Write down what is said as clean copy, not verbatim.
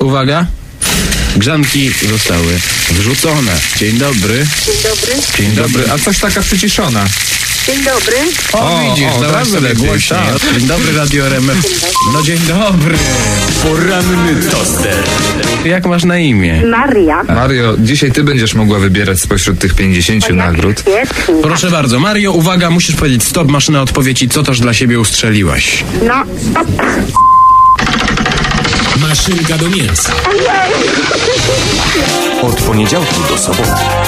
uwaga. Grzanki zostały wrzucone. Dzień dobry. Dzień dobry. Dzień dobry. A coś taka przyciszona. Dzień dobry. O, widzisz, od dałaś razu sobie lepiej, głośniej. tak. Dzień dobry, Radio RMF. No dzień dobry. Poranny toster. Jak masz na imię? Maria. Mario, dzisiaj ty będziesz mogła wybierać spośród tych 50 nagród. Świetnie. Proszę bardzo, Mario, uwaga, musisz powiedzieć stop, maszyna odpowiedzi, co też dla siebie ustrzeliłaś. No, stop. Maszynka do mięsa. Od poniedziałku do soboty